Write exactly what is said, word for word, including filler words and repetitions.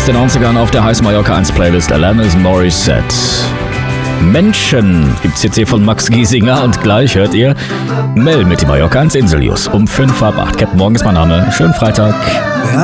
den neunzigern auf der Heiß Mallorca eins Playlist Alanis Morissette. Menschen gibt's jetzt hier von Max Giesinger und gleich hört ihr Mel mit dem Mallorca eins Inseljus um fünf ab acht. Captain Morgan ist mein Name. Schönen Freitag.